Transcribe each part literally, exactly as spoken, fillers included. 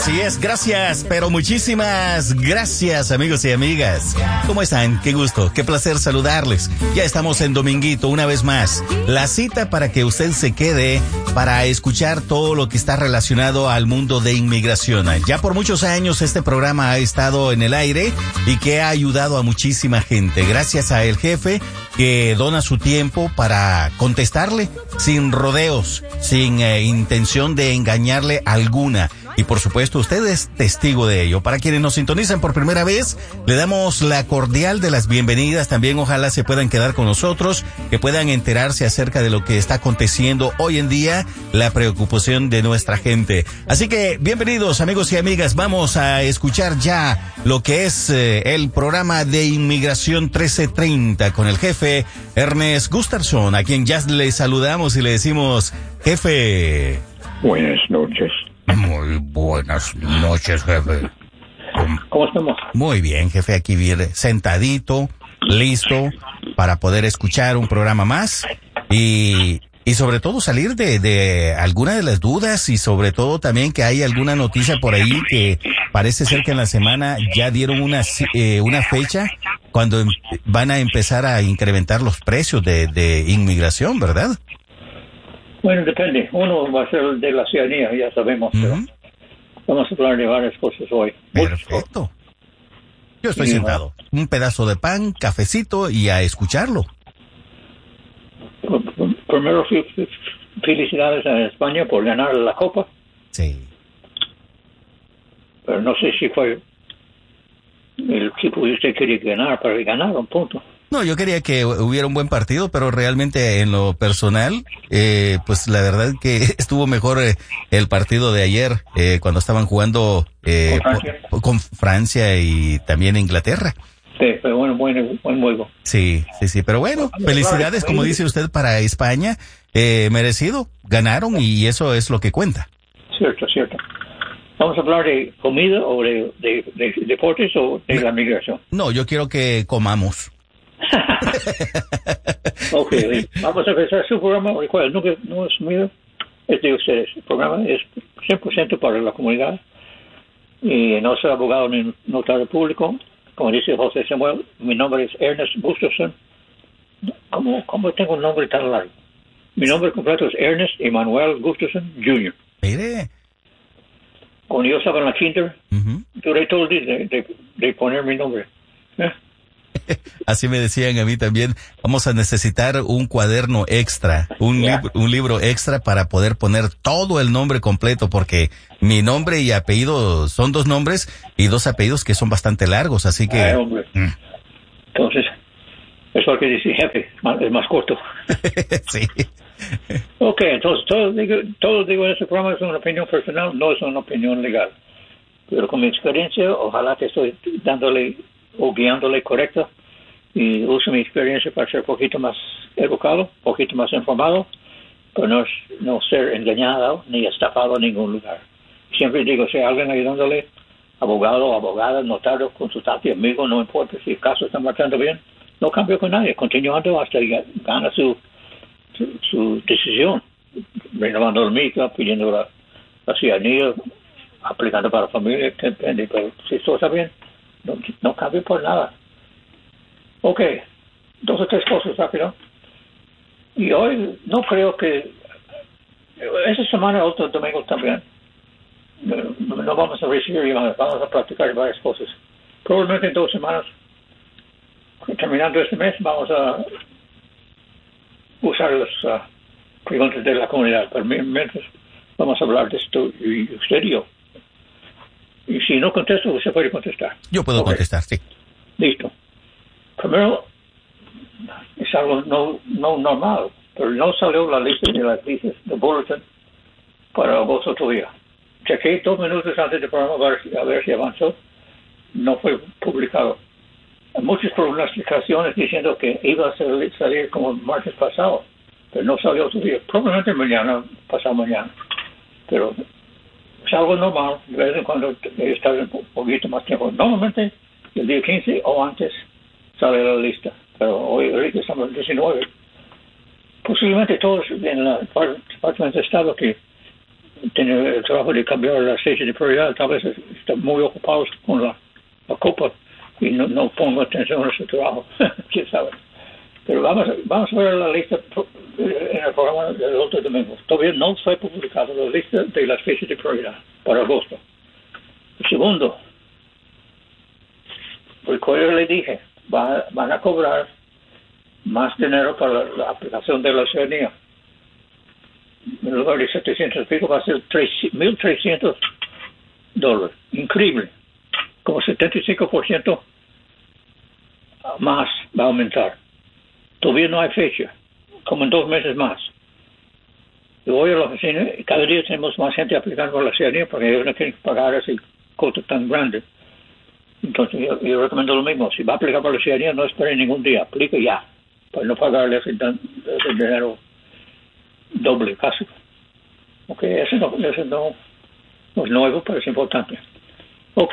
Así es, gracias, pero muchísimas gracias, amigos y amigas. ¿Cómo están? Qué gusto, qué placer saludarles. Ya estamos en Dominguito una vez más. La cita para que usted se quede para escuchar todo lo que está relacionado al mundo de inmigración. Ya por muchos años este programa ha estado en el aire y que ha ayudado a muchísima gente. Gracias a el jefe que dona su tiempo para contestarle sin rodeos, sin eh, intención de engañarle alguna. Y por supuesto, usted es testigo de ello. Para quienes nos sintonizan por primera vez, le damos la cordial de las bienvenidas. También ojalá se puedan quedar con nosotros, que puedan enterarse acerca de lo que está aconteciendo hoy en día, la preocupación de nuestra gente. Así que, bienvenidos amigos y amigas. Vamos a escuchar ya lo que es eh, el programa de Inmigración trece treinta con el jefe Ernest Gustafson, a quien ya le saludamos y le decimos, jefe. Buenas noches. Muy buenas noches, jefe. ¿Cómo estamos? Muy bien, jefe, aquí viene sentadito, listo para poder escuchar un programa más y, y sobre todo salir de, de alguna de las dudas y sobre todo también que hay alguna noticia por ahí que parece ser que en la semana ya dieron una, eh, una fecha cuando em, van a empezar a incrementar los precios de, de inmigración, ¿verdad? Bueno, depende. Uno va a ser de la ciudadanía, ya sabemos. Uh-huh. Pero vamos a hablar de varias cosas hoy. Perfecto. Yo estoy sí, sentado. Un pedazo de pan, cafecito y a escucharlo. Primero, felicidades a España por ganar la Copa. Sí. Pero no sé si fue el equipo que usted quería ganar, pero ganaron, punto. No, yo quería que hubiera un buen partido, pero realmente en lo personal, eh, pues la verdad que estuvo mejor eh, el partido de ayer, eh, cuando estaban jugando eh, ¿Con, Francia? Po- con Francia y también Inglaterra. Sí, pero bueno, buen, buen juego. Sí, sí, sí, pero bueno, felicidades, como dice usted, para España, eh, merecido, ganaron y eso es lo que cuenta. Cierto, cierto. ¿Vamos a hablar de comida o de, de, de, de deportes o de la migración? No, yo quiero que comamos. Ok, vamos a empezar su programa. Recuerda, nunca no es mío, es de ustedes. El programa es cien por ciento para la comunidad y no soy abogado ni notario público. Como dice José Samuel, mi nombre es Ernest Gustafson. ¿Cómo, cómo tengo un nombre tan largo? Mi nombre completo es Ernest Emanuel Gustafson junior Mire. Cuando yo estaba en la kinder, uh-huh. duré todo el día de, de, de poner mi nombre. ¿Eh? Así me decían a mí también, vamos a necesitar un cuaderno extra, un, yeah. libro, un libro extra para poder poner todo el nombre completo, porque mi nombre y apellido son dos nombres y dos apellidos que son bastante largos, así que... Ay, hombre. Mm. Entonces, eso es lo que dice jefe, es más corto. Sí. Ok, entonces todo digo, todo digo en este programa es una opinión personal, no es una opinión legal. Pero con mi experiencia, ojalá que estoy dándole o guiándole correcto y uso mi experiencia para ser un poquito más educado, un poquito más informado, pero no, no ser engañado ni estafado en ningún lugar. Siempre digo, si hay alguien ayudándole, abogado, abogada, notario, consultante, amigo, no importa si el caso está marchando bien, no cambio con nadie, continuando hasta que gana su, su, su decisión, renovando el mica, pidiendo la, la ciudadanía, aplicando para la familia, depende, pero si todo está bien, no, no cambio por nada. Ok, dos o tres cosas rápido. Y hoy no creo que esta semana, otro domingo también, no, no vamos a recibir llamadas, vamos a practicar varias cosas. Probablemente en dos semanas, terminando este mes, vamos a usar las uh, preguntas de la comunidad. Pero mientras vamos a hablar de esto, y usted y yo. Y si no contesto, usted puede contestar. Yo puedo okay. contestar, sí. Listo. Primero, es algo no, no normal, pero no salió la lista de las listas de bulletin para agosto todavía. Chequé dos minutos antes del programa a ver, a ver si avanzó. No fue publicado. Hay muchas pronosticaciones diciendo que iba a salir, salir como el martes pasado, pero no salió todavía. Probablemente mañana, pasado mañana. Pero es algo normal, de vez en cuando está un poquito más tiempo. Normalmente, el día quince o antes sale la lista, pero hoy ahorita estamos el diecinueve. Posiblemente todos en la Departamento de Estado que tienen el trabajo de cambiar las leyes de prioridad, tal vez están muy ocupados con la, la copa y no, no pongo atención a su trabajo, quién sabe. Pero vamos, vamos a ver la lista en el programa del otro domingo. Todavía no fue publicada la lista de las fechas de prioridad para agosto. El segundo, recuerdo le dije, va, van a cobrar más dinero para la, la aplicación de la ciudadanía. En lugar de setecientos pico va a ser mil trescientos dólares. Increíble. Como setenta y cinco por ciento más va a aumentar. Todavía no hay fecha. Como en dos meses más. Yo voy a la oficina y cada día tenemos más gente aplicando a la ciudadanía porque ellos no quieren pagar ese costo tan grande. Entonces yo, yo recomiendo lo mismo. Si va a aplicar para la ciudadanía, no espere ningún día. Aplique ya. Para no pagarle ese, ese dinero doble casi. Ok, eso no, eso no, no es nuevo, pero es importante. Ok.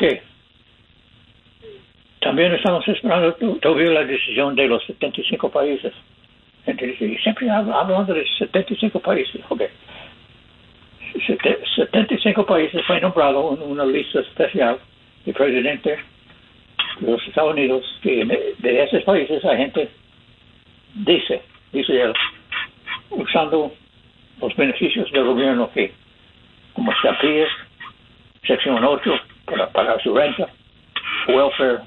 También estamos esperando todavía la decisión de los setenta y cinco países. Gente dice, y siempre hablando de setenta y cinco países. Ok. setenta y cinco países fue nombrado en una lista especial del presidente de los Estados Unidos, que de esos países hay gente, dice, dice él, usando los beneficios del gobierno que, como estampillas, sección ocho para pagar su renta, welfare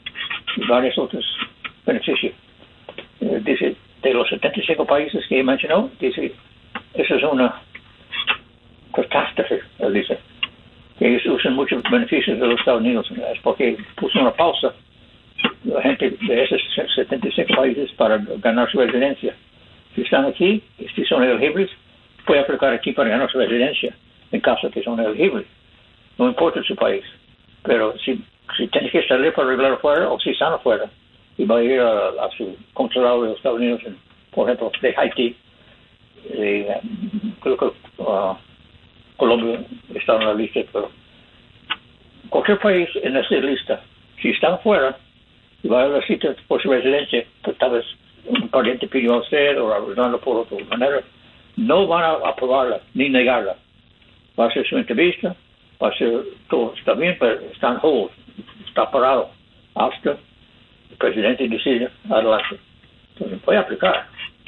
y varios otros beneficios. Eh, dice, de los setenta y cinco países que mencionó, dice, eso es una catástrofe, él dice, que ellos usan muchos beneficios de los Estados Unidos, es porque puso una pausa la gente de esos setenta y cinco países para ganar su residencia. Si están aquí, y si son elegibles, puede aplicar aquí para ganar su residencia, en caso de que son elegibles. No importa su país. Pero si, si tiene que salir para arreglar afuera, o si están afuera, y va a ir a, a su consulado de los Estados Unidos, en, por ejemplo, de Haití, de, creo que uh, Colombia está en la lista, pero cualquier país en esa lista, si están fuera, y va a la cita por su residencia, pues tal vez un pariente pidió a usted o arreglarlo por otra manera, no van a aprobarla ni negarla. Va a ser su entrevista, va a ser todo está bien, pero está en hold, está parado hasta el presidente decide adelante. Entonces puede aplicar.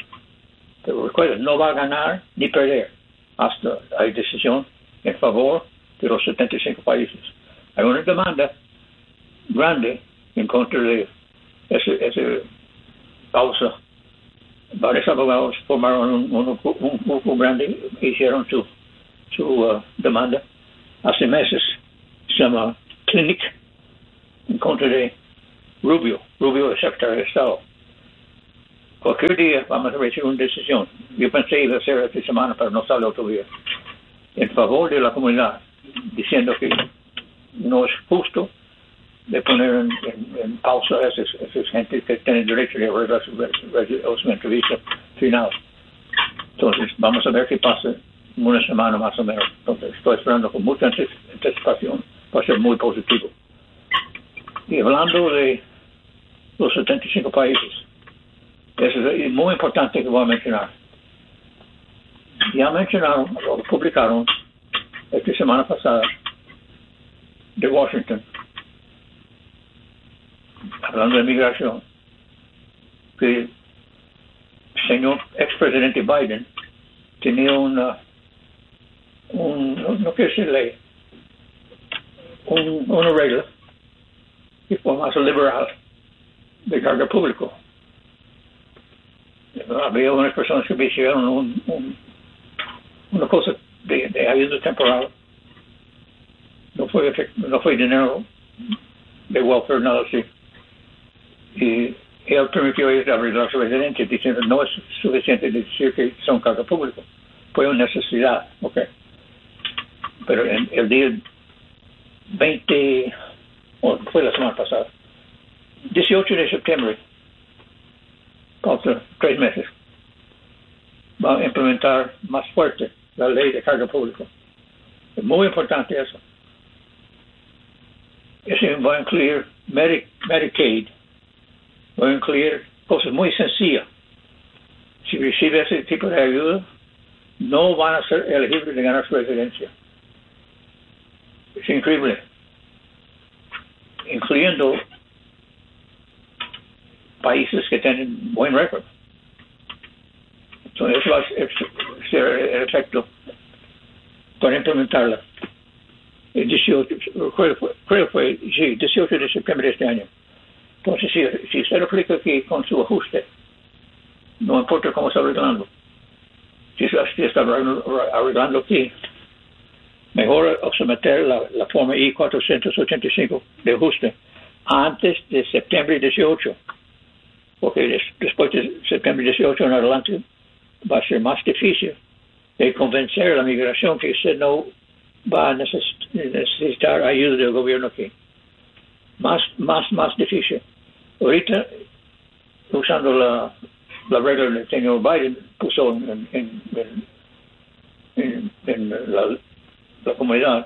Pero recuerden, no va a ganar ni perder hasta hay decisión en favor de los setenta y cinco países. Hay una demanda grande en contra de ese, ese pausa. Varios abogados formaron un, un, un grupo grande y hicieron su, su uh, demanda hace meses. Se llama Clinic en contra de Rubio. Rubio es secretario de Estado. Cualquier día vamos a recibir una decisión. Yo pensé iba a ser esta semana, pero no salió todavía. En favor de la comunidad, diciendo que no es justo de poner en, en, en pausa a esas, esas gente que tienen derecho de arreglar su, su, su entrevista final. Entonces, vamos a ver qué pasa en una semana más o menos. Entonces, estoy esperando con mucha anticipación. Va a ser muy positivo. Y hablando de los setenta y cinco países, eso es muy importante que voy a mencionar. Ya mencionaron, o publicaron esta semana pasada de Washington, hablando de migración, que el señor expresidente Biden tenía una, un, no, no quiero decir ley, un, una regla que fue más liberal de carga público. Había unas personas que hicieron un, un, una cosa de, de ayuda temporal. No fue, no fue dinero de welfare, nada así. Y él permitió a ellos arreglar su residencia, diciendo no es suficiente decir que son carga pública. Fue una necesidad, ok. Pero en el día veinte, o fue la semana pasada, dieciocho de septiembre, falta tres meses, va a implementar más fuerte la ley de carga pública. Es muy importante eso. Eso va a incluir Medi- Medicaid, va a incluir cosas muy sencillas. Si recibe ese tipo de ayuda, no van a ser elegibles de ganar su residencia. Es increíble. Incluyendo países que tienen buen récord. Entonces, eso va a ser el efecto para implementarla. El dieciocho, creo, creo que fue, sí, dieciocho de septiembre de este año. Entonces, si, si usted lo aplica aquí con su ajuste, no importa cómo está arreglando. Si usted está arreglando aquí, mejor someter la, la forma I cuatrocientos ochenta y cinco de ajuste antes de septiembre dieciocho, porque des, después de septiembre dieciocho en adelante va a ser más difícil de convencer a la migración que usted no va a necesitar ayuda del gobierno aquí. Más, más, más difícil. Ahorita, usando la, la regla del señor Biden, puso en, en, en, en, en la, la comunidad,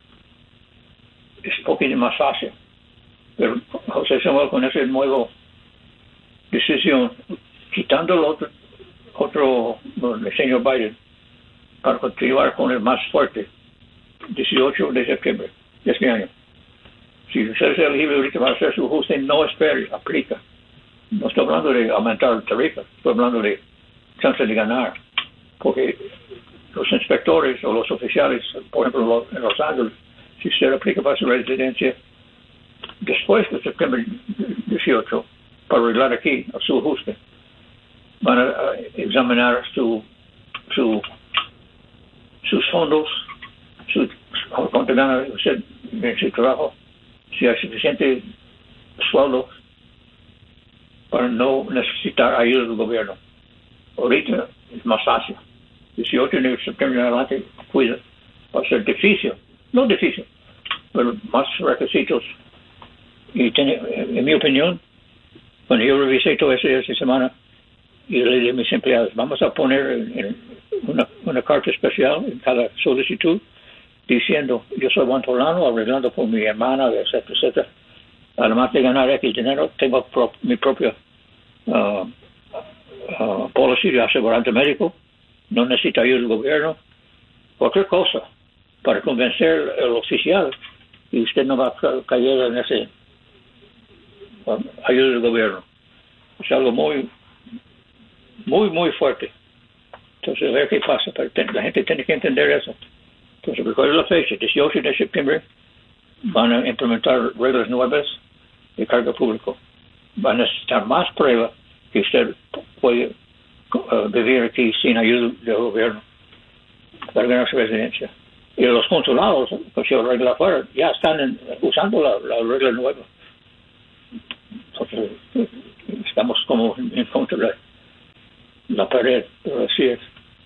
es un poquito más fácil. Pero José Samuel, con esa nueva decisión, quitando el otro, otro el señor Biden, para continuar con el más fuerte, dieciocho de septiembre de este año. Si usted es elegible ahorita para hacer su ajuste, no espere, aplica. No estoy hablando de aumentar la tarifa, estoy hablando de chance de ganar. Porque los inspectores o los oficiales, por ejemplo, en Los Ángeles, si usted aplica para su residencia después de septiembre dieciocho, para arreglar aquí a su ajuste, van a examinar su, su, sus fondos, su, cuánto gana usted en su trabajo, si hay suficiente sueldo para no necesitar ayuda del gobierno. Ahorita es más fácil. dieciocho de septiembre en adelante, cuida, va a ser difícil, no difícil, pero más requisitos. Y tiene, en mi opinión, cuando yo revisé todo eso esta semana, y le dije a mis empleados, vamos a poner en una, una carta especial en cada solicitud, diciendo, yo soy Juan Tolano, arreglando por mi hermana, etcétera, etcétera. Además de ganar X dinero, tengo pro, mi propia uh, uh, policy de asegurante médico, no necesito ayuda del gobierno, cualquier cosa, para convencer al oficial, y usted no va a caer en ese uh, ayuda del gobierno. Es algo muy, muy, muy fuerte. Entonces, a ver qué pasa, pero la gente tiene que entender eso. Entonces, recuerda la fecha, dieciocho de septiembre, van a implementar reglas nuevas de cargo público. Van a necesitar más prueba que usted puede uh, vivir aquí sin ayuda del gobierno para ganar su residencia. Y los consulados, pues si la regla fuera, ya están en, usando la, la regla nueva. Entonces, estamos como en contra de la pared, pero así es.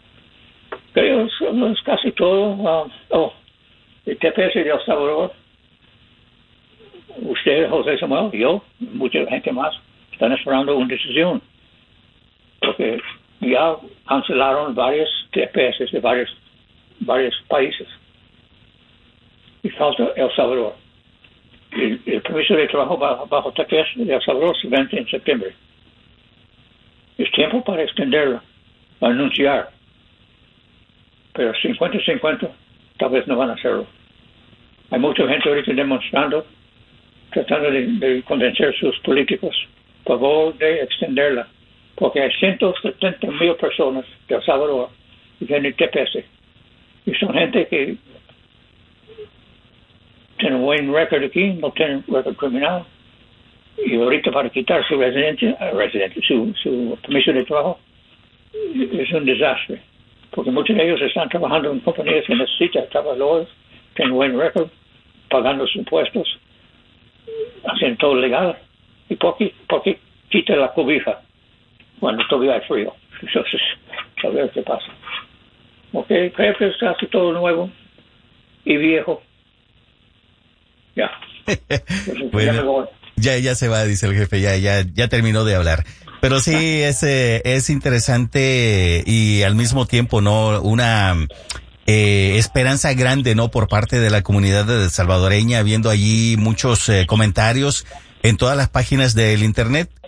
Creo que es casi todo. Uh, oh, el T P S de El Salvador, usted, José Samuel, yo, mucha gente más, están esperando una decisión. Porque ya cancelaron varios T P S de varios, varios países. Y falta El Salvador. El, el permiso de trabajo bajo, bajo T P S de El Salvador se vence en septiembre. Es tiempo para extenderlo, para anunciar. Pero cincuenta cincuenta tal vez no van a hacerlo. Hay mucha gente ahorita demostrando, tratando de, de convencer a sus políticos, por favor de extenderla, porque hay ciento setenta mil personas de El Salvador que tienen T P S, y son gente que tienen buen récord aquí, no tienen récord criminal, y ahorita para quitar su residencia, residencia su, su permiso de trabajo, es un desastre. Porque muchos de ellos están trabajando en compañías que necesitan trabajadores, tienen buen récord, pagando sus impuestos, haciendo todo legal. ¿Y por qué, por qué quita la cobija cuando todavía hay frío? Entonces, a ver qué pasa. Ok, creo que es casi todo nuevo y viejo. Ya. Entonces, bueno, ya me voy. Ya, ya se va, dice el jefe, ya, ya, ya terminó de hablar. Pero sí, es, eh, es interesante y al mismo tiempo, ¿no? Una eh, esperanza grande, ¿no? Por parte de la comunidad salvadoreña, viendo allí muchos eh, comentarios en todas las páginas del internet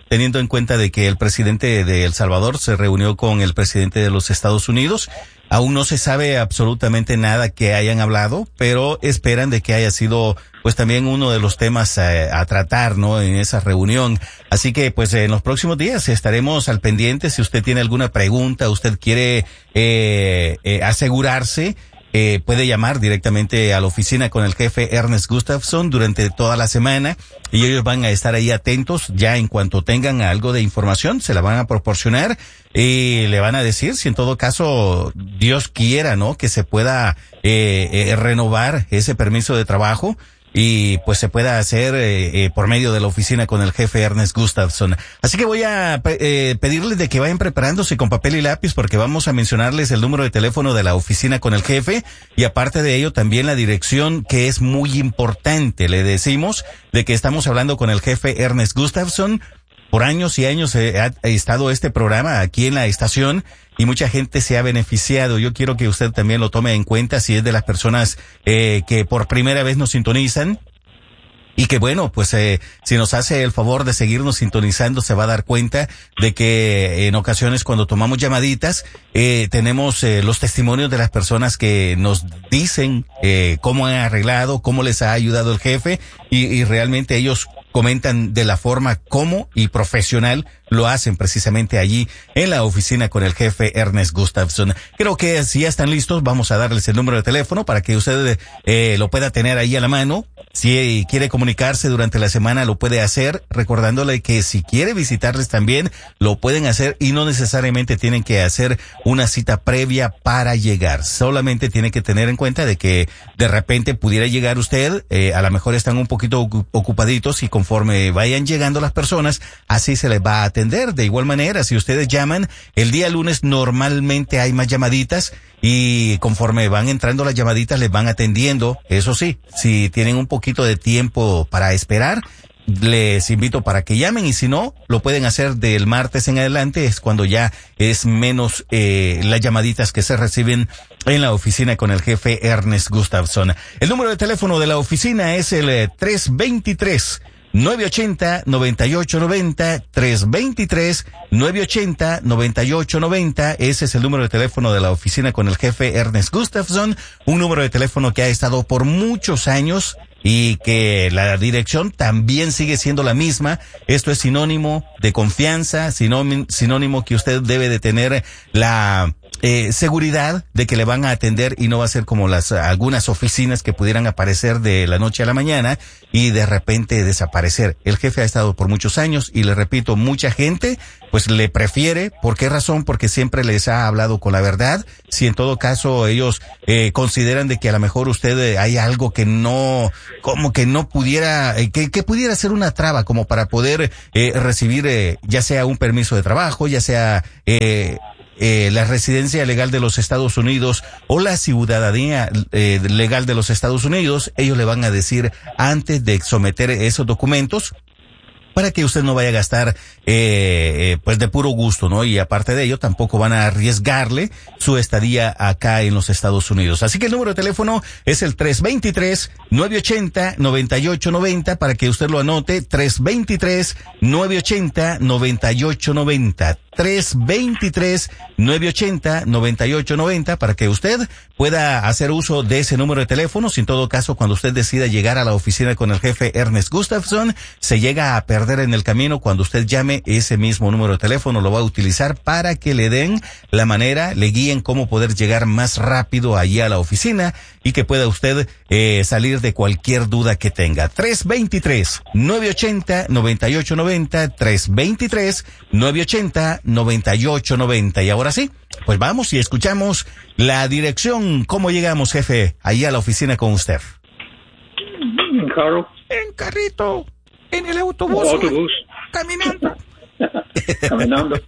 teniendo en cuenta de que el presidente de El Salvador se reunió con el presidente de los Estados Unidos. Aún no se sabe absolutamente nada que hayan hablado, pero esperan de que haya sido pues también uno de los temas eh, a tratar, ¿no? En esa reunión. Así que pues en los próximos días estaremos al pendiente. Si usted tiene alguna pregunta, usted quiere eh, eh, asegurarse, Eh, puede llamar directamente a la oficina con el jefe Ernest Gustafson durante toda la semana y ellos van a estar ahí atentos. Ya en cuanto tengan algo de información, se la van a proporcionar y le van a decir si en todo caso Dios quiera, ¿no? Que se pueda eh, eh, renovar ese permiso de trabajo y pues se pueda hacer eh, eh, por medio de la oficina con el jefe Ernest Gustafson. Así que voy a eh, pedirles de que vayan preparándose con papel y lápiz porque vamos a mencionarles el número de teléfono de la oficina con el jefe y aparte de ello también la dirección, que es muy importante. Le decimos de que estamos hablando con el jefe Ernest Gustafson. Por años y años eh, ha estado este programa aquí en la estación y mucha gente se ha beneficiado. Yo quiero que usted también lo tome en cuenta si es de las personas eh, que por primera vez nos sintonizan. Y que bueno, pues eh, si nos hace el favor de seguirnos sintonizando, se va a dar cuenta de que en ocasiones cuando tomamos llamaditas, eh, tenemos eh, los testimonios de las personas que nos dicen eh, cómo han arreglado, cómo les ha ayudado el jefe y, y realmente ellos comentan de la forma como y profesional lo hacen precisamente allí en la oficina con el jefe Ernest Gustafson. Creo que si ya están listos, vamos a darles el número de teléfono para que usted eh, lo pueda tener ahí a la mano. Si quiere comunicarse durante la semana, lo puede hacer, recordándole que si quiere visitarles también, lo pueden hacer y no necesariamente tienen que hacer una cita previa para llegar. Solamente tiene que tener en cuenta de que de repente pudiera llegar usted, eh, a lo mejor están un poquito ocupaditos y conforme vayan llegando las personas, así se les va a atender. De igual manera, si ustedes llaman, el día lunes normalmente hay más llamaditas y conforme van entrando las llamaditas les van atendiendo. Eso sí, si tienen un poquito de tiempo para esperar, les invito para que llamen y si no, lo pueden hacer del martes en adelante, es cuando ya es menos eh, las llamaditas que se reciben en la oficina con el jefe Ernest Gustafson. El número de teléfono de la oficina es el eh, tres veintitrés, nueve ochenta, noventa y ocho noventa, tres veintitrés, nueve ochenta, noventa y ocho noventa. Ese es el número de teléfono de la oficina con el jefe Ernest Gustafson, un número de teléfono que ha estado por muchos años y que la dirección también sigue siendo la misma. Esto es sinónimo de confianza, sinónimo que usted debe de tener la eh, seguridad de que le van a atender y no va a ser como las algunas oficinas que pudieran aparecer de la noche a la mañana y de repente desaparecer. El jefe ha estado por muchos años y le repito, mucha gente pues le prefiere. ¿Por qué razón? Porque siempre les ha hablado con la verdad. Si en todo caso ellos eh, consideran de que a lo mejor usted eh, hay algo que no, como que no pudiera, eh, que, que pudiera ser una traba como para poder eh, recibir eh, ya sea un permiso de trabajo, ya sea eh, Eh, la residencia legal de los Estados Unidos o la ciudadanía eh, legal de los Estados Unidos, ellos le van a decir antes de someter esos documentos para que usted no vaya a gastar eh, eh, pues de puro gusto, ¿no? Y aparte de ello, tampoco van a arriesgarle su estadía acá en los Estados Unidos. Así que el número de teléfono es el tres veintitrés, nueve ochenta, noventa y ocho noventa para que usted lo anote, tres veintitrés, nueve ochenta, noventa y ocho noventa. tres veintitrés, nueve ochenta, noventa y ocho noventa para que usted pueda hacer uso de ese número de teléfono. Si en todo caso, cuando usted decida llegar a la oficina con el jefe Ernest Gustafson, se llega a perder en el camino, cuando usted llame ese mismo número de teléfono, lo va a utilizar para que le den la manera, le guíen cómo poder llegar más rápido allí a la oficina y que pueda usted eh, salir de cualquier duda que tenga. tres veintitrés, nueve ochenta, noventa y ocho noventa, tres veintitrés, nueve ochenta, noventa y ocho noventa. Y ahora sí, pues vamos y escuchamos la dirección. ¿Cómo llegamos, jefe, ahí a la oficina con usted? En carro. En carrito. En el autobús. Autobús. Caminando. Caminando.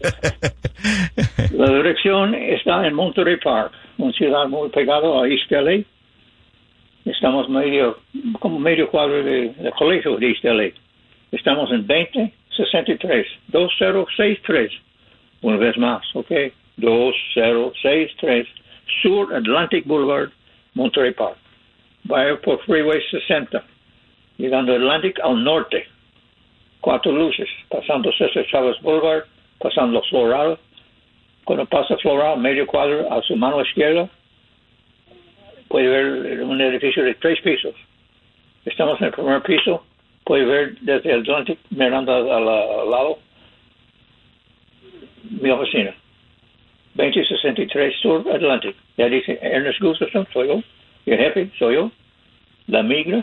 La dirección está en Monterey Park, una ciudad muy pegada a East L A. Estamos medio, como medio cuadro de, de colegio de East L A. Estamos en veinte sesenta y tres, dos cero seis tres. Una vez más, ¿ok? dos cero seis tres, Sur Atlantic Boulevard, Monterey Park. Vaya por Freeway sesenta, llegando Atlantic al norte. cuatro luces, pasando César Chávez Boulevard, pasando Floral. Cuando pasa Floral, medio cuadro a su mano izquierda, puede ver un edificio de tres pisos. Estamos en el primer piso, puede ver desde el Atlantic, mirando al, al lado, mi oficina. veinte sesenta y tres Sur Atlantic. Ya dice Ernest Gustafson, soy yo. Y el jefe, soy yo. La migra,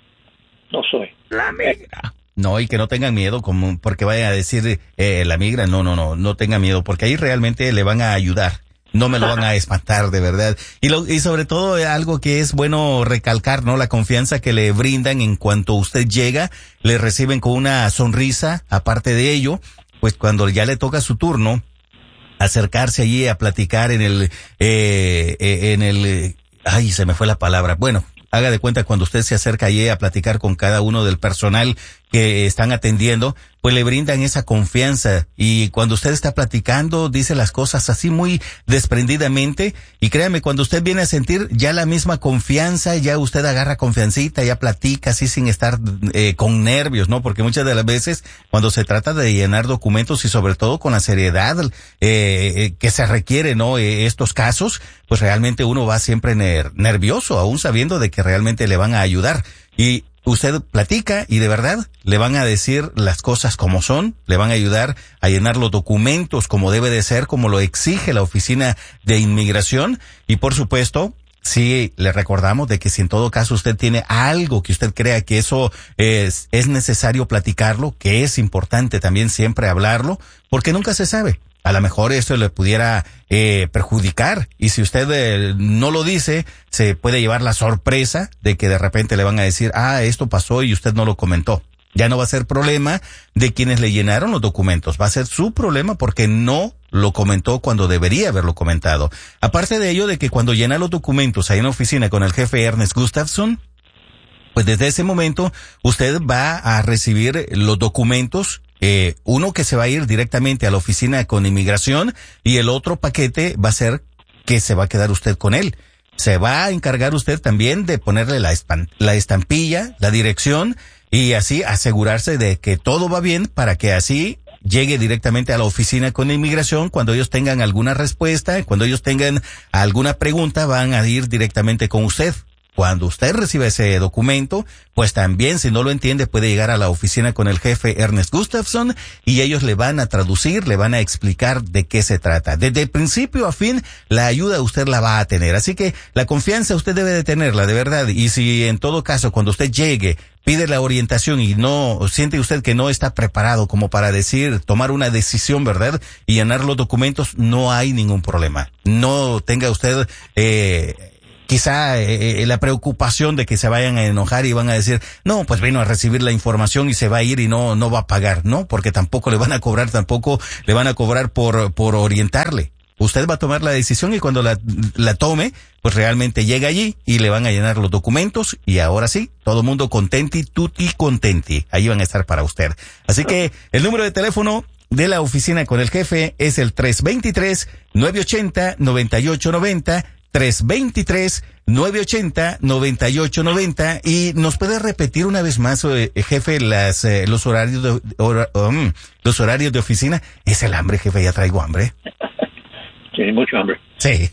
no soy. La migra. No, y que no tengan miedo, como porque vayan a decir eh, la migra. No, no, no, no tengan miedo, porque ahí realmente le van a ayudar. No me lo van a espantar, de verdad. Y, lo, y sobre todo algo que es bueno recalcar, ¿no? La confianza que le brindan en cuanto usted llega, le reciben con una sonrisa. Aparte de ello, pues cuando ya le toca su turno, acercarse allí a platicar en el, eh, eh, en el, eh, ay, se me fue la palabra. Bueno, haga de cuenta cuando usted se acerca allí a platicar con cada uno del personal que están atendiendo, pues le brindan esa confianza, y cuando usted está platicando dice las cosas así muy desprendidamente, y créame, cuando usted viene a sentir ya la misma confianza, ya usted agarra confiancita, ya platica así sin estar eh, con nervios, ¿no? Porque muchas de las veces cuando se trata de llenar documentos y sobre todo con la seriedad eh, eh, que se requiere, ¿no? Eh, estos casos, pues realmente uno va siempre ner- nervioso, aún sabiendo de que realmente le van a ayudar. Y usted platica y de verdad le van a decir las cosas como son, le van a ayudar a llenar los documentos como debe de ser, como lo exige la Oficina de Inmigración. Y por supuesto, sí le recordamos de que si en todo caso usted tiene algo que usted crea que eso es, es necesario platicarlo, que es importante también siempre hablarlo, porque nunca se sabe. A lo mejor esto le pudiera eh, perjudicar, y si usted eh, no lo dice, se puede llevar la sorpresa de que de repente le van a decir, ah, esto pasó y usted no lo comentó. Ya no va a ser problema de quienes le llenaron los documentos, va a ser su problema porque no lo comentó cuando debería haberlo comentado. Aparte de ello, de que cuando llena los documentos ahí en la oficina con el jefe Ernest Gustafson, pues desde ese momento usted va a recibir los documentos. Eh, uno que se va a ir directamente a la oficina con inmigración, y el otro paquete va a ser que se va a quedar usted con él. Se va a encargar usted también de ponerle la, espan- la estampilla, la dirección, y así asegurarse de que todo va bien para que así llegue directamente a la oficina con inmigración. Cuando ellos tengan alguna respuesta, cuando ellos tengan alguna pregunta, van a ir directamente con usted. Cuando usted reciba ese documento, pues también, si no lo entiende, puede llegar a la oficina con el jefe Ernest Gustafson y ellos le van a traducir, le van a explicar de qué se trata. Desde el principio a fin, la ayuda usted la va a tener. Así que la confianza usted debe de tenerla, de verdad. Y si en todo caso, cuando usted llegue, pide la orientación y no siente usted que no está preparado como para decir, tomar una decisión, ¿verdad? Y llenar los documentos, no hay ningún problema. No tenga usted eh quizá eh, la preocupación de que se vayan a enojar y van a decir, no, pues vino a recibir la información y se va a ir y no no va a pagar, ¿no? Porque tampoco le van a cobrar, tampoco le van a cobrar por por orientarle. Usted va a tomar la decisión y cuando la, la tome, pues realmente llega allí y le van a llenar los documentos y ahora sí, todo mundo contenti, tutti contenti. Ahí van a estar para usted. Así que el número de teléfono de la oficina con el jefe es el tres dos tres, nueve ocho cero, nueve ocho nueve cero, tres dos tres, nueve ocho cero, nueve ocho nueve cero. Y nos puede repetir una vez más, eh, jefe, las eh, los horarios de hora, um, los horarios de oficina. Es el hambre, jefe, ya traigo hambre. Tiene mucho hambre. Sí.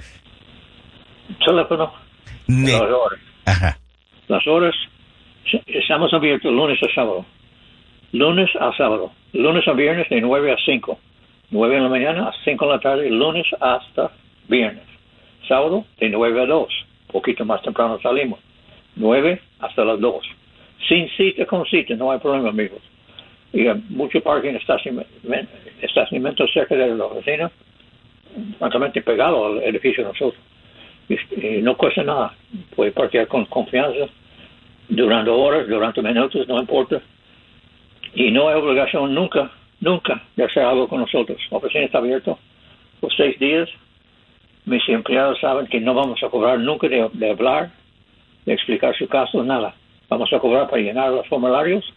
Teléfono. Ne- Las horas. Ajá. Las horas. Estamos abiertos lunes a sábado. Lunes a sábado. Lunes a viernes de nueve a cinco. nueve en la mañana a cinco en la tarde. Lunes hasta viernes. Sábado de nueve a dos. Poquito más temprano salimos. nueve hasta las dos. Sin cita, con cita. No hay problema, amigos. Y hay mucho parking, estacionamiento, estacionamiento cerca de la oficina. Francamente pegado al edificio de nosotros. Y, y no cuesta nada. Puede parquear con confianza durante horas, durante minutos, no importa. Y no hay obligación nunca, nunca de hacer algo con nosotros. La oficina está abierta por seis días. Mis empleados saben que no vamos a cobrar nunca de, de hablar, de explicar su caso, nada. Vamos a cobrar para llenar los formularios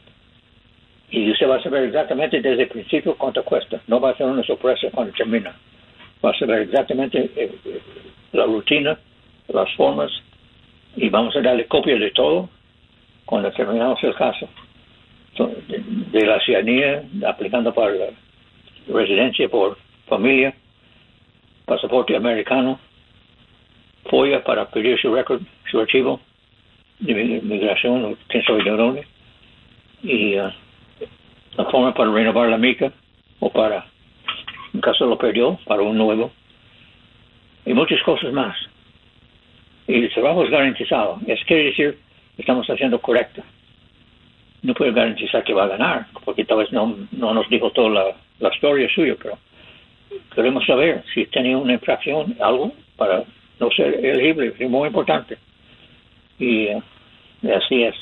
y usted va a saber exactamente desde el principio cuánto cuesta. No va a ser una sorpresa cuando termina. Va a saber exactamente eh, la rutina, las formas, y vamos a darle copia de todo cuando terminamos el caso. de, de la ciudadanía, aplicando para la residencia por familia, pasaporte americano, F O I A para pedir su récord, su archivo de migración o quién sabe de dónde, y uh, la forma para renovar la mica o para, en caso lo perdió, para un nuevo, y muchas cosas más. Y el trabajo es garantizado. Eso quiere decir que estamos haciendo correcto. No puedo garantizar que va a ganar, porque tal vez no, no nos dijo toda la, la historia suya, pero queremos saber si tenía una infracción, algo, para no ser elegible. Es muy importante. Y uh, así es.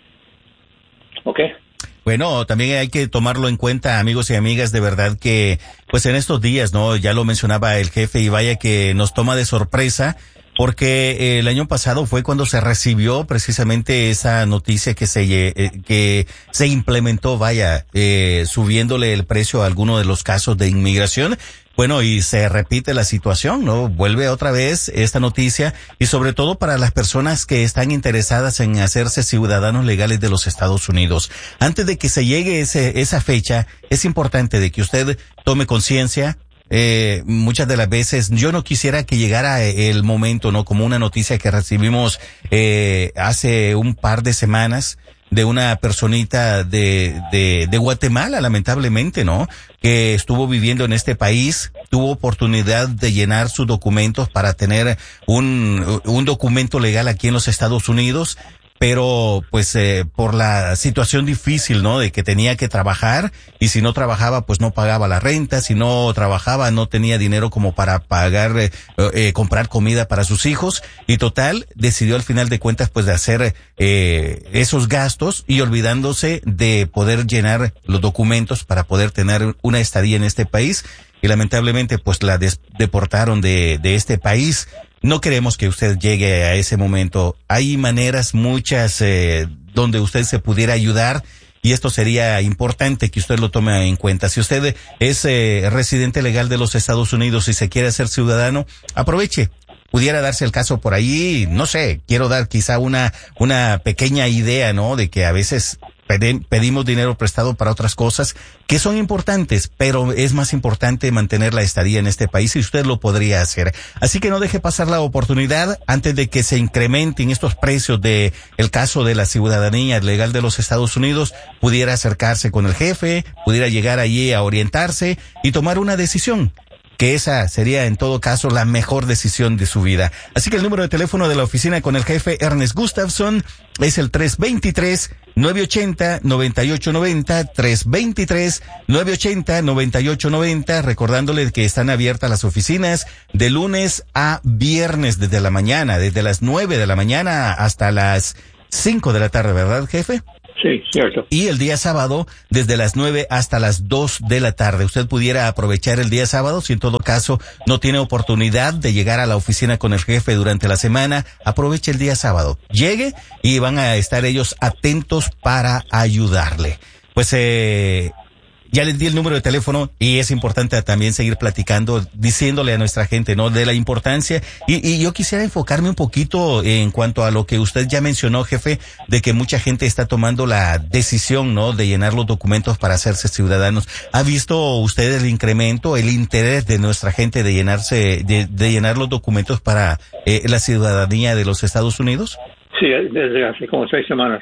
¿Ok? Bueno, también hay que tomarlo en cuenta, amigos y amigas, de verdad que, pues en estos días, ¿no? Ya lo mencionaba el jefe y vaya que nos toma de sorpresa, porque el año pasado fue cuando se recibió precisamente esa noticia que se eh, que se implementó, vaya, eh, subiéndole el precio a alguno de los casos de inmigración. Bueno, y se repite la situación, ¿no? Vuelve otra vez esta noticia y sobre todo para las personas que están interesadas en hacerse ciudadanos legales de los Estados Unidos. Antes de que se llegue ese, esa fecha, es importante de que usted tome conciencia. Eh, muchas de las veces yo no quisiera que llegara el momento, ¿no? Como una noticia que recibimos eh, hace un par de semanas de una personita de, de, de Guatemala, lamentablemente, ¿no? Que estuvo viviendo en este país, tuvo oportunidad de llenar sus documentos para tener un, un documento legal aquí en los Estados Unidos, pero pues eh, por la situación difícil, ¿no? De que tenía que trabajar y si no trabajaba pues no pagaba la renta, si no trabajaba no tenía dinero como para pagar, eh, eh, comprar comida para sus hijos y total decidió al final de cuentas pues de hacer eh, esos gastos y olvidándose de poder llenar los documentos para poder tener una estadía en este país y lamentablemente pues la des- deportaron de, de este país. No queremos que usted llegue a ese momento. Hay maneras muchas eh, donde usted se pudiera ayudar y esto sería importante que usted lo tome en cuenta. Si usted es eh, residente legal de los Estados Unidos y se quiere hacer ciudadano, aproveche. Pudiera darse el caso por ahí, no sé, quiero dar quizá una una pequeña idea, ¿no? De que a veces pedimos dinero prestado para otras cosas que son importantes, pero es más importante mantener la estadía en este país y usted lo podría hacer. Así que no deje pasar la oportunidad antes de que se incrementen estos precios de el caso de la ciudadanía legal de los Estados Unidos, pudiera acercarse con el jefe, pudiera llegar allí a orientarse y tomar una decisión. Que esa sería en todo caso la mejor decisión de su vida. Así que el número de teléfono de la oficina con el jefe Ernest Gustafson es el tres dos tres, nueve ocho cero, nueve ocho nueve cero, tres dos tres, nueve ocho cero, nueve ocho nueve cero, recordándole que están abiertas las oficinas de lunes a viernes desde la mañana, desde las nueve de la mañana hasta las cinco de la tarde, ¿verdad, jefe? Sí, cierto. Y el día sábado, desde las nueve hasta las dos de la tarde. Usted pudiera aprovechar el día sábado, si en todo caso no tiene oportunidad de llegar a la oficina con el jefe durante la semana, aproveche el día sábado. Llegue y van a estar ellos atentos para ayudarle. Pues, eh... ya les di el número de teléfono y es importante también seguir platicando, diciéndole a nuestra gente, ¿no? De la importancia. Y, y yo quisiera enfocarme un poquito en cuanto a lo que usted ya mencionó, jefe, de que mucha gente está tomando la decisión, ¿no? De llenar los documentos para hacerse ciudadanos. ¿Ha visto usted el incremento, el interés de nuestra gente de llenarse, de, de llenar los documentos para eh, la ciudadanía de los Estados Unidos? Sí, desde hace como seis semanas.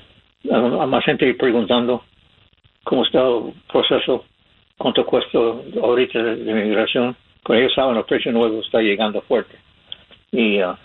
Hay más gente preguntando cómo está el proceso, cuánto cuesta ahorita de, de migración, porque ellos saben el precio nuevo está llegando fuerte. Y, uh,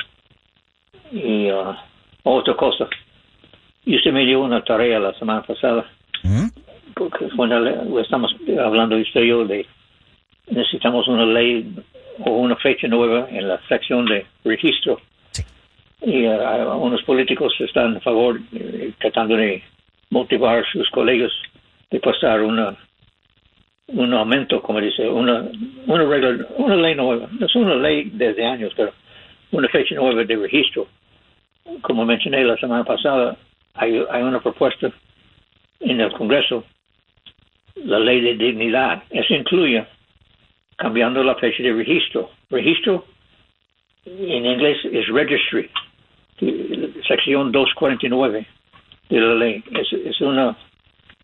y uh, otra cosa, y usted me dio una tarea la semana pasada, ¿Mm? Porque cuando le, estamos hablando de usted y yo, de necesitamos una ley o una fecha nueva en la sección de registro. Sí. Y uh, unos políticos están a favor, eh, tratando de motivar a sus colegas de pasar una un aumento, como dice, una una regla, una ley nueva. No es una ley desde años, pero una fecha nueva de registro. Como mencioné la semana pasada, hay, hay una propuesta en el Congreso, la ley de dignidad. Eso incluye cambiando la fecha de registro. Registro en inglés es registry, sección doscientos cuarenta y nueve de la ley. Es, es una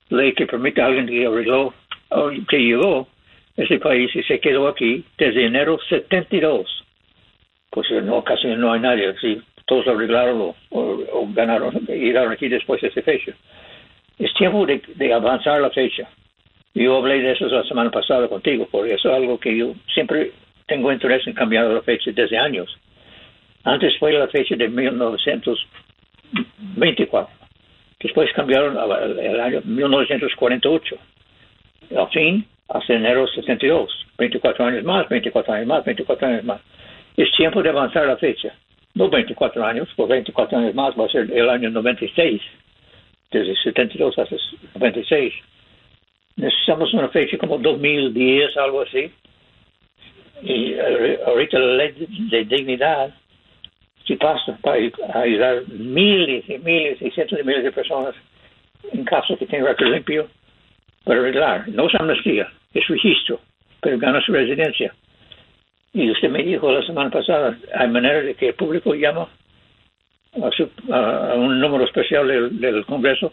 ley que permite a alguien que arregló, que llegó a ese país y se quedó aquí desde enero setenta y dos. Pues no, casi no hay nadie. Sí, todos arreglaron o, o, o ganaron, llegaron aquí después de esa fecha. Es tiempo de, de avanzar la fecha. Yo hablé de eso la semana pasada contigo, porque eso es algo que yo siempre tengo interés en cambiar la fecha desde años. Antes fue la fecha de mil novecientos veinticuatro. Después cambiaron el año mil novecientos cuarenta y ocho. Al fin, hasta enero setenta y dos. veinticuatro años más, veinticuatro años más, veinticuatro años más. Es tiempo de avanzar la fecha. No veinticuatro años, por veinticuatro años más va a ser el año noventa y seis. Desde setenta y dos hasta noventa y seis. Necesitamos una fecha como dos mil diez, algo así. Y ahorita la ley de dignidad si pasa para ayudar miles y miles y cientos de miles de personas en caso que tengan récord limpio para arreglar. No es amnistía, es registro, pero gana su residencia. Y usted me dijo la semana pasada, hay manera de que el público llama a, su, a, a un número especial del, del Congreso.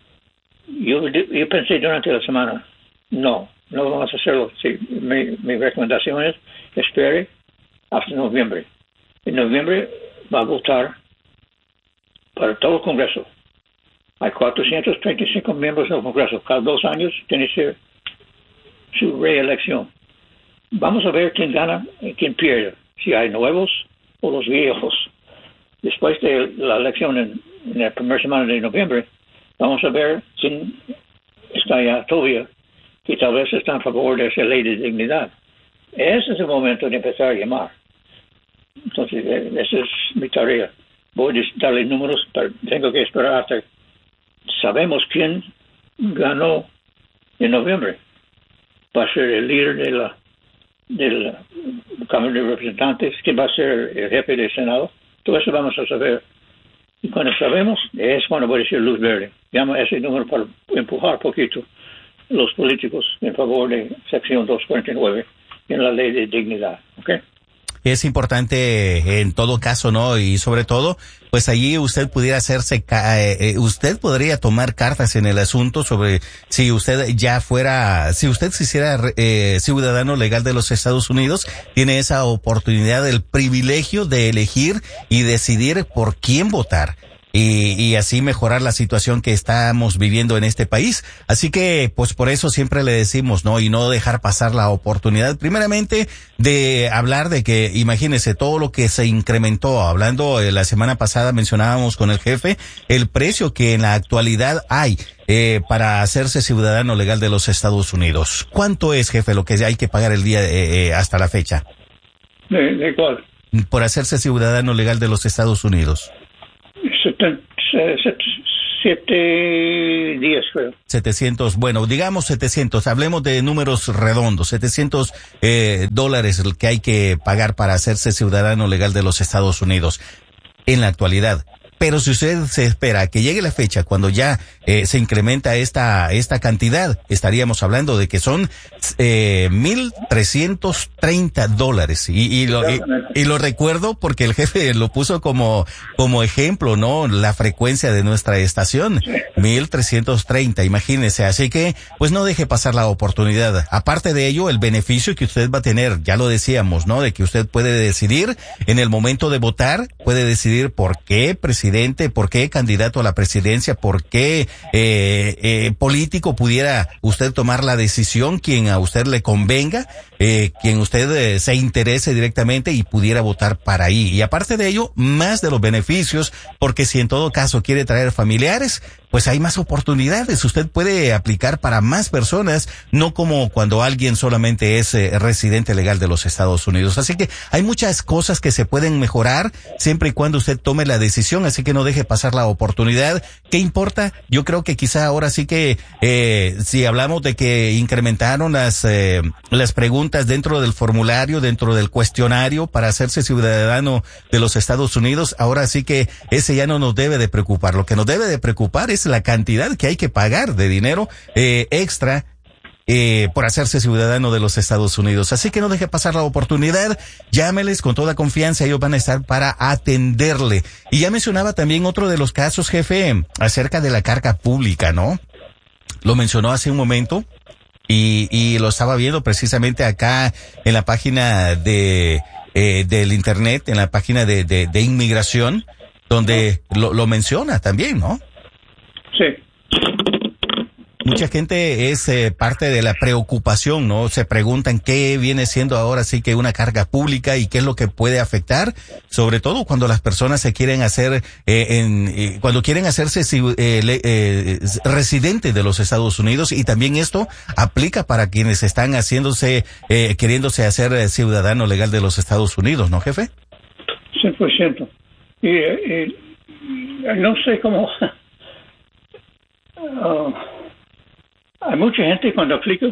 Yo, yo pensé durante la semana, no, no vamos a hacerlo. Sí, mi, mi recomendación es espere hasta noviembre. En noviembre va a votar para todo el Congreso. Hay cuatrocientos treinta y cinco miembros del Congreso. Cada dos años tiene que ser su reelección. Vamos a ver quién gana y quién pierde, si hay nuevos o los viejos. Después de la elección en, en la primera semana de noviembre, vamos a ver quién está ya todavía que tal vez está a favor de esa ley de dignidad. Ese es el momento de empezar a llamar. Entonces, esa es mi tarea. Voy a darle números, pero tengo que esperar hasta sabemos quién ganó en noviembre. Va a ser el líder de la, de la Cámara de Representantes, quién va a ser el jefe del Senado. Todo eso vamos a saber. Y cuando sabemos, es cuando voy a decir luz verde. Llama ese número para empujar poquito los políticos en favor de sección doscientos cuarenta y nueve en la ley de dignidad. ¿Ok? Es importante en todo caso, ¿no? Y sobre todo, pues allí usted pudiera hacerse, eh, usted podría tomar cartas en el asunto sobre si usted ya fuera, si usted se hiciera eh, ciudadano legal de los Estados Unidos, tiene esa oportunidad, el privilegio de elegir y decidir por quién votar. Y, y así mejorar la situación que estamos viviendo en este país. Así que, pues por eso siempre le decimos, ¿no? Y no dejar pasar la oportunidad, primeramente, de hablar de que, imagínese, todo lo que se incrementó. Hablando, eh, la semana pasada mencionábamos con el jefe, el precio que en la actualidad hay eh, para hacerse ciudadano legal de los Estados Unidos. ¿Cuánto es, jefe, lo que hay que pagar el día eh, eh, hasta la fecha? ¿De, de cuál? Por hacerse ciudadano legal de los Estados Unidos. Siete días, creo. setecientos, bueno, digamos setecientos, hablemos de números redondos, setecientos eh, dólares que hay que pagar para hacerse ciudadano legal de los Estados Unidos en la actualidad. Pero si usted se espera a que llegue la fecha cuando ya eh, se incrementa esta esta cantidad, estaríamos hablando de que son eh, mil trescientos treinta dólares. Y, y, lo, y, y lo recuerdo porque el jefe lo puso como como ejemplo, ¿no? La frecuencia de nuestra estación, mil trescientos treinta, imagínese. Así que, pues no deje pasar la oportunidad. Aparte de ello, el beneficio que usted va a tener, ya lo decíamos, ¿no? De que usted puede decidir en el momento de votar, puede decidir por qué presidente presidente, por qué candidato a la presidencia, por qué eh, eh, político pudiera usted tomar la decisión, quien a usted le convenga, eh, quien usted eh, se interese directamente y pudiera votar para ahí. Y aparte de ello, más de los beneficios, porque si en todo caso quiere traer familiares, pues hay más oportunidades. Usted puede aplicar para más personas, no como cuando alguien solamente es eh, residente legal de los Estados Unidos. Así que hay muchas cosas que se pueden mejorar siempre y cuando usted tome la decisión, así que no deje pasar la oportunidad. ¿Qué importa? Yo creo que quizá ahora sí que eh, si hablamos de que incrementaron las eh, las preguntas dentro del formulario, dentro del cuestionario para hacerse ciudadano de los Estados Unidos, ahora sí que ese ya no nos debe de preocupar. Lo que nos debe de preocupar es la cantidad que hay que pagar de dinero eh, extra eh, por hacerse ciudadano de los Estados Unidos. Así que no deje pasar la oportunidad, llámeles con toda confianza, ellos van a estar para atenderle. Y ya mencionaba también otro de los casos, jefe, acerca de la carga pública, ¿no? lo mencionó hace un momento y, y lo estaba viendo precisamente acá en la página de eh, del internet, en la página de, de, de inmigración, donde lo, lo menciona también, ¿no? Sí. Mucha gente es eh, parte de la preocupación, ¿no? Se preguntan qué viene siendo ahora sí que una carga pública y qué es lo que puede afectar, sobre todo cuando las personas se quieren hacer, eh, en, eh, cuando quieren hacerse eh, eh, residentes de los Estados Unidos, y también esto aplica para quienes están haciéndose, eh, queriéndose hacer ciudadano legal de los Estados Unidos, ¿no, jefe? cien por ciento. Y, y no sé cómo... uh, hay mucha gente cuando aplica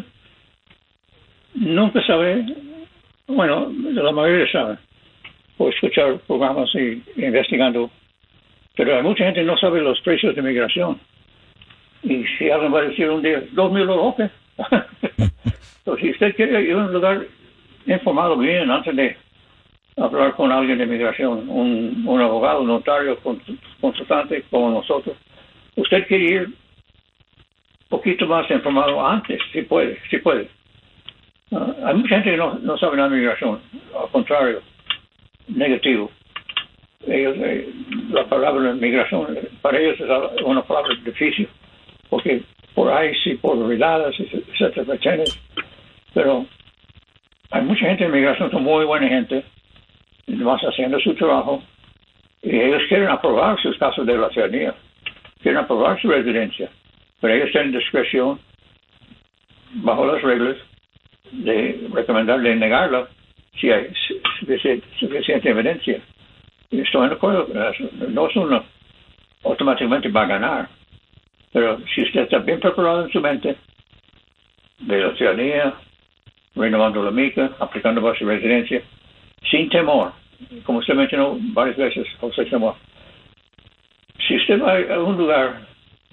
nunca sabe, bueno, la mayoría sabe, por escuchar programas y investigando, pero hay mucha gente que no sabe los precios de migración. Y si alguien va a decir un día, dos mil dólares, ok. Entonces, si usted quiere ir a un lugar informado bien antes de hablar con alguien de migración, un, un abogado, un notario, consultante como nosotros, usted quiere ir poquito más informado antes, si puede, si puede. Uh, hay mucha gente que no, no sabe nada de migración, al contrario, negativo. Ellos, eh, la palabra migración para ellos es una palabra difícil, porque por ahí sí, por ridadas, etcétera, etcétera. Pero hay mucha gente de migración, son muy buena gente, más haciendo su trabajo, y ellos quieren aprobar sus casos de la ciudadanía, quieren aprobar su residencia. Pero ellos tienen discreción, bajo las reglas, de recomendar, de negarla si hay suficiente, suficiente evidencia. Y estoy de acuerdo con eso. No es uno automáticamente va a ganar. Pero si usted está bien preparado en su mente, de la ciudadanía, renovando la mica, aplicando para su residencia, sin temor, como usted mencionó varias veces, José Temor. Si usted va a un lugar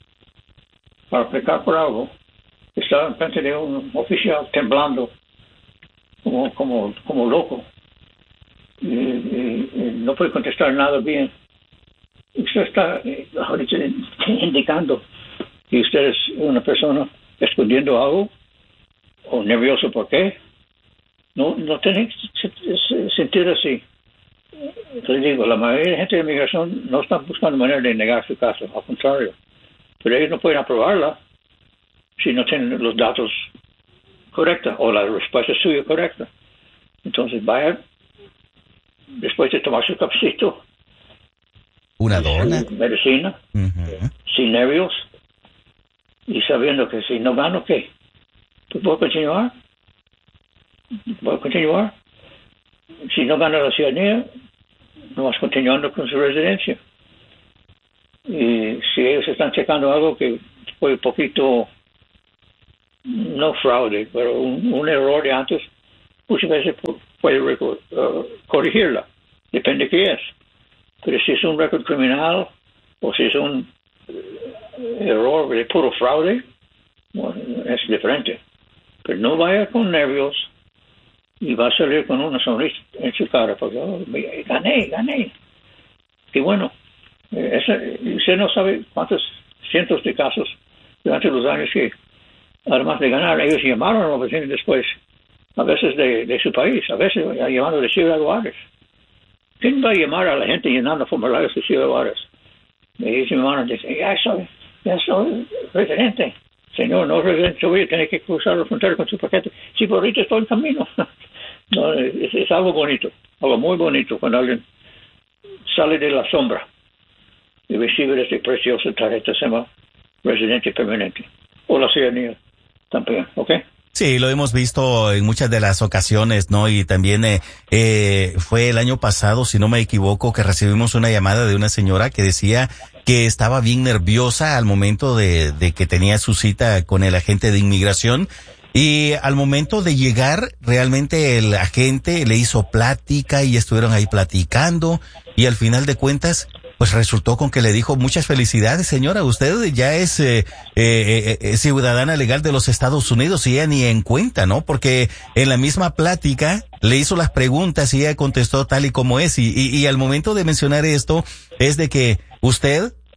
para aplicar por algo, está en frente de un oficial temblando como, como, como loco y, y, y no puede contestar nada bien. Usted está ahorita indicando que usted es una persona escondiendo algo o nervioso. ¿Por qué? No, no tiene que sentir así. Le digo, la mayoría de la gente de migración no está buscando manera de negar su caso, al contrario. Pero ellos no pueden aprobarla si no tienen los datos correctos o la respuesta suya correcta. Entonces vaya, después de tomar su cafecito, una dona, medicina, uh-huh. sin nervios, y sabiendo que si no gano, ¿qué? ¿Pues puedo continuar? ¿Puedo continuar? Si no gano la ciudadanía, no vas continuando con su residencia. Y si ellos están checando algo que fue un poquito, no fraude, pero un, un error de antes, muchas veces puede uh, corregirla, depende de qué es. Pero si es un récord criminal o si es un uh, error de puro fraude, bueno, es diferente. Pero no vaya con nervios y va a salir con una sonrisa en su cara, porque oh, gané, gané. Qué bueno. Ese, usted no sabe cuántos cientos de casos durante los años que, además de ganar, ellos llamaron a los vecinos después, a veces de, de su país, a veces llamando de Ciudad Juárez. ¿Quién va a llamar a la gente llenando formularios de Ciudad Juárez? Ellos llamaron y dicen, ya soy, ya soy residente. Señor, no es residente, voy a tener que cruzar la frontera con su paquete. Sí, por ahorita estoy en camino. No, es, es algo bonito, algo muy bonito cuando alguien sale de la sombra y recibe ese precioso tarjeta, se llama residente permanente, o la ciudadanía también, ¿ok? Sí, lo hemos visto en muchas de las ocasiones, ¿no? Y también eh, eh, fue el año pasado, si no me equivoco, que recibimos una llamada de una señora que decía que estaba bien nerviosa al momento de, de que tenía su cita con el agente de inmigración. Y al momento de llegar, realmente el agente le hizo plática y estuvieron ahí platicando, y al final de cuentas, pues resultó con que le dijo, muchas felicidades, señora, usted ya es eh, eh, eh, ciudadana legal de los Estados Unidos, y ella ni en cuenta, ¿no? Porque en la misma plática le hizo las preguntas y ella contestó tal y como es, y, y, y al momento de mencionar esto, es de que usted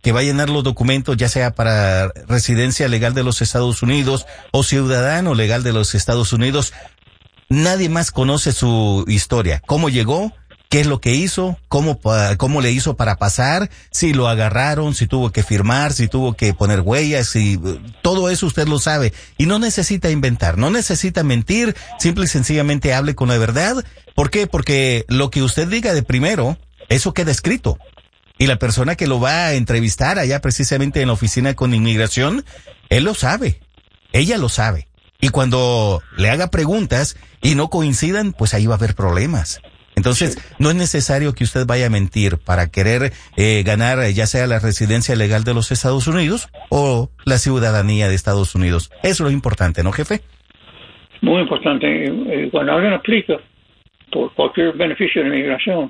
que va a llenar los documentos, ya sea para residencia legal de los Estados Unidos o ciudadano legal de los Estados Unidos, nadie más conoce su historia. ¿Cómo llegó? ¿Qué es lo que hizo? ¿Cómo, cómo le hizo para pasar? Si lo agarraron, si tuvo que firmar, si tuvo que poner huellas, si todo eso usted lo sabe. Y no necesita inventar, no necesita mentir, simple y sencillamente hable con la verdad. ¿Por qué? Porque lo que usted diga de primero, eso queda escrito. Y la persona que lo va a entrevistar allá precisamente en la oficina con inmigración, él lo sabe, ella lo sabe. Y cuando le haga preguntas y no coincidan, pues ahí va a haber problemas. Entonces, no es necesario que usted vaya a mentir para querer eh, ganar ya sea la residencia legal de los Estados Unidos o la ciudadanía de Estados Unidos. Eso es lo importante, ¿no, jefe? Muy importante. Cuando alguien aplica por cualquier beneficio de inmigración,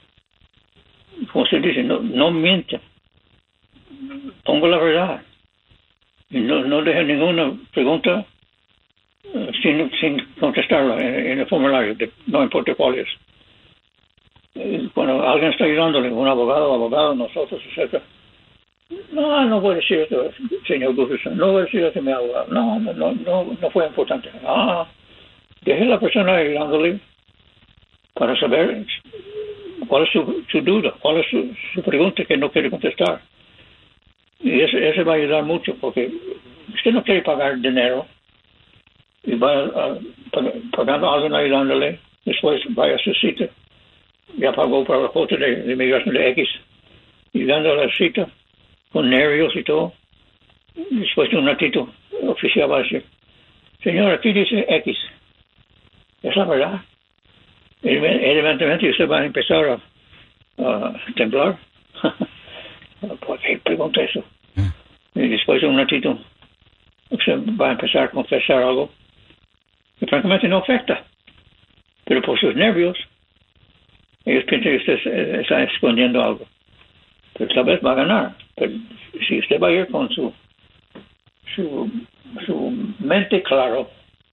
como se dice, no, no mienta. Pongo la verdad. Y no, no deje ninguna pregunta uh, sin, sin contestarla en, en el formulario, de, no importa cuál es. Cuando alguien está ayudándole, un abogado, abogado, nosotros, etcétera. No, no voy a decir esto, señor Gustafson, no voy a decir esto a mi abogado. No, no, no, no, no fue importante. Ah, deje a la persona ayudándole para saber cuál es su, su duda, cuál es su, su pregunta que no quiere contestar. Y ese, ese va a ayudar mucho, porque usted no quiere pagar dinero y va a, pagando a alguien ayudándole, después vaya a su cita. Ya pagó para la cuota de, de inmigración de X y dando la cita con nervios y todo. Después de un ratito, el oficial va a decir, señor, aquí dice X. Es la verdad. Evidentemente usted va a empezar a, a temblar. ¿Por qué pregunta eso? Y después de un ratito, usted va a empezar a confesar algo que francamente no afecta. Pero por sus nervios, ellos piensan que usted está escondiendo algo. Pero tal vez va a ganar. Pero si usted va a ir con su su, su mente claro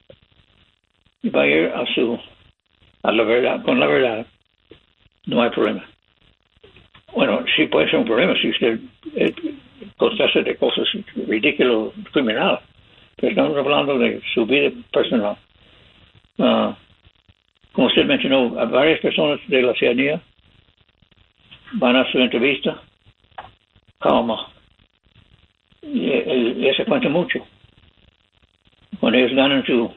y va a ir a su a la verdad, con la verdad, no hay problema. Bueno, sí puede ser un problema si usted eh, contesta de cosas ridículas, criminales. Pero estamos hablando de su vida personal. Uh, Como usted mencionó, a varias personas de la ciudadanía van a su entrevista, calma. Y, y eso cuenta mucho. Cuando ellos ganan su,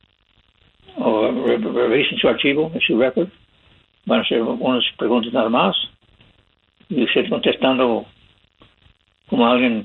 o re, revisen su archivo, su récord, van a hacer unas preguntas nada más. Y usted contestando como alguien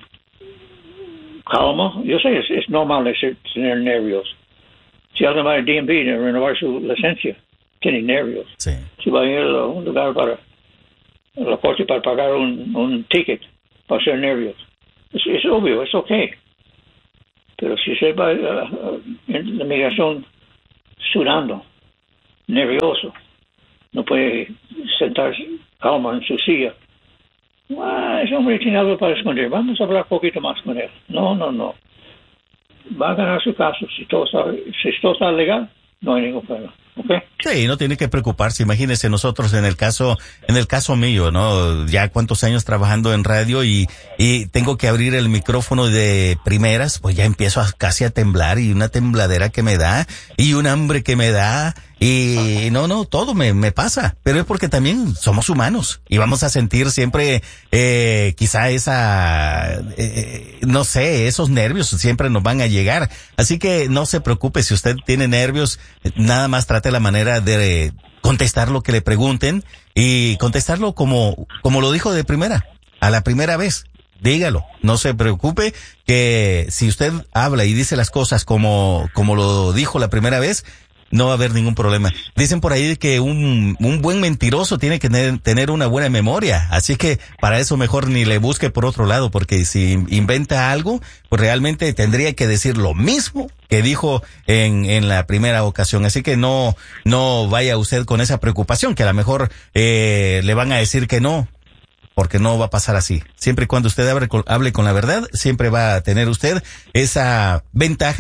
calma. Yo sé, es, es normal tener nervios. Si alguien va al D M V a renovar su licencia, tiene nervios. Sí. Si va a ir a un lugar para a la corte para pagar un, un ticket, va a ser nervios. Es, es obvio, es ok. Pero si se va uh, en la migración sudando, nervioso, no puede sentarse calmo en su silla. Ah, ese hombre tiene algo para esconder. Vamos a hablar un poquito más con él. No, no, no. Va a ganar su caso. Si todo está, si todo está legal, no hay ningún problema. ¿Okay? Sí, no tiene que preocuparse. Imagínese nosotros en el caso, en el caso mío, ¿no? Ya cuántos años trabajando en radio y, y tengo que abrir el micrófono de primeras, pues ya empiezo a, casi a temblar y una tembladera que me da y un hambre que me da y no, no, todo me, me pasa. Pero es porque también somos humanos y vamos a sentir siempre, eh, quizá esa, eh, no sé, esos nervios siempre nos van a llegar. Así que no se preocupe si usted tiene nervios, nada más trate la manera de contestar lo que le pregunten y contestarlo como, como lo dijo de primera, a la primera vez. Dígalo, no se preocupe que si usted habla y dice las cosas como, como lo dijo la primera vez, no va a haber ningún problema. Dicen por ahí que un, un buen mentiroso tiene que tener, tener una buena memoria. Así que para eso mejor ni le busque por otro lado, porque si inventa algo, pues realmente tendría que decir lo mismo que dijo en, en la primera ocasión. Así que no, no vaya usted con esa preocupación, que a lo mejor, eh, le van a decir que no, porque no va a pasar así. Siempre y cuando usted hable con, hable con la verdad, siempre va a tener usted esa ventaja.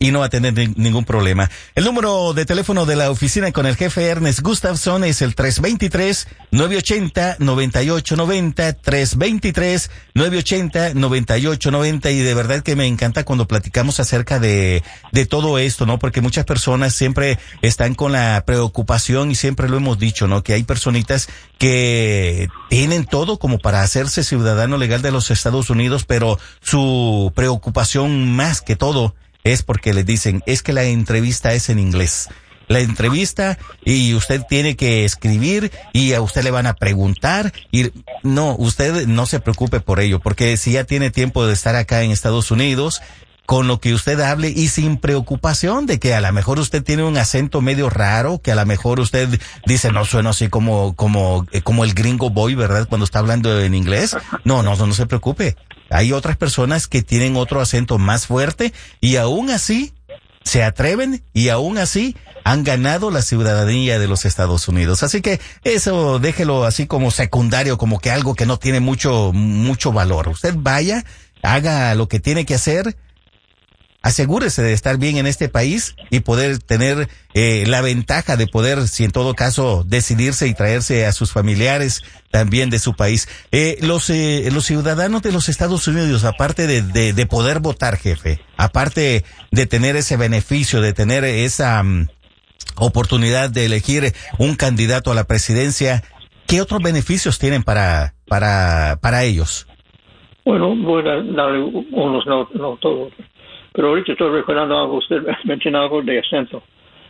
y no va a tener ni, ningún problema. El número de teléfono de la oficina con el jefe Ernest Gustafson es el tres dos tres, nueve ocho cero, nueve ocho nueve cero, tres dos tres, nueve ocho cero, nueve ocho nueve cero, y de verdad que me encanta cuando platicamos acerca de, de todo esto, ¿no? Porque muchas personas siempre están con la preocupación, y siempre lo hemos dicho, ¿no? Que hay personitas que tienen todo como para hacerse ciudadano legal de los Estados Unidos, pero su preocupación más que todo es porque les dicen, es que la entrevista es en inglés. La entrevista, y usted tiene que escribir, y a usted le van a preguntar, y no, usted no se preocupe por ello, porque si ya tiene tiempo de estar acá en Estados Unidos, con lo que usted hable y sin preocupación de que a lo mejor usted tiene un acento medio raro, que a lo mejor usted dice, no sueno así como, como, como el gringo boy, ¿verdad? Cuando está hablando en inglés. No, no, no se preocupe. Hay otras personas que tienen otro acento más fuerte y aún así se atreven y aún así han ganado la ciudadanía de los Estados Unidos. Así que eso déjelo así como secundario, como que algo que no tiene mucho, mucho valor. Usted vaya, haga lo que tiene que hacer. Asegúrese de estar bien en este país y poder tener eh, la ventaja de poder, si en todo caso, decidirse y traerse a sus familiares también de su país. Eh, los eh, los ciudadanos de los Estados Unidos, aparte de, de, de poder votar, jefe, aparte de tener ese beneficio, de tener esa um, oportunidad de elegir un candidato a la presidencia, ¿qué otros beneficios tienen para para para ellos? Bueno, voy a darle unos, no, no todos. Pero ahorita estoy recordando algo, usted mencionó algo de acento.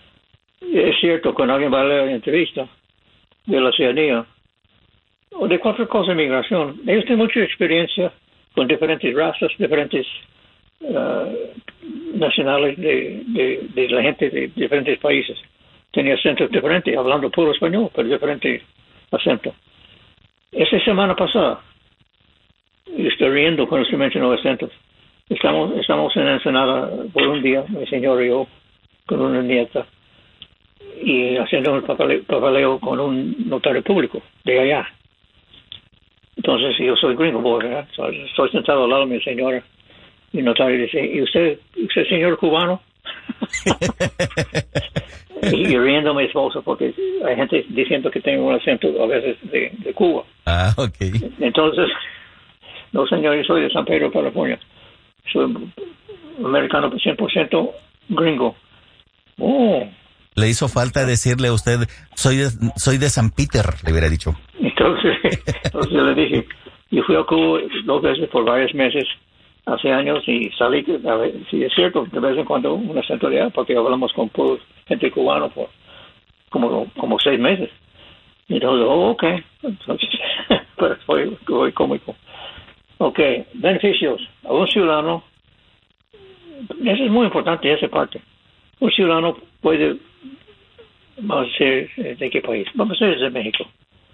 Es cierto, cuando alguien va a la entrevista de la ciudadanía, o de cualquier cosa de migración, ellos tienen mucha experiencia con diferentes razas, diferentes uh, nacionales de, de, de la gente de diferentes países. Tenía acentos diferentes, hablando puro español, pero diferente acento. Esa semana pasada, y estoy riendo cuando se mencionó acentos. Estamos, estamos en Ensenada por un día, mi señor y yo, con una nieta, y haciendo el papeleo, papeleo con un notario público de allá. Entonces, yo soy gringo, ¿verdad? Estoy sentado al lado de mi señora, y el notario dice, ¿y usted, usted señor cubano? Y riendo mi esposa, porque hay gente diciendo que tengo un acento a veces de, de Cuba. Ah, ok. Entonces, no señor, yo soy de San Pedro, California. Soy americano cien por ciento gringo. Oh. Le hizo falta decirle a usted, soy de, soy de San Peter, le hubiera dicho. Entonces, entonces le dije, yo fui a Cuba dos veces por varios meses, hace años, y salí, a ver, sí es cierto, de vez en cuando un acento de allá, porque hablamos con puro gente cubana por como, como seis meses. Y entonces, oh, ok. Entonces, pero fue, fue cómico. Ok, beneficios. A un ciudadano, eso es muy importante, esa parte. Un ciudadano puede, vamos a ser, ¿de qué país? Vamos a ser de México.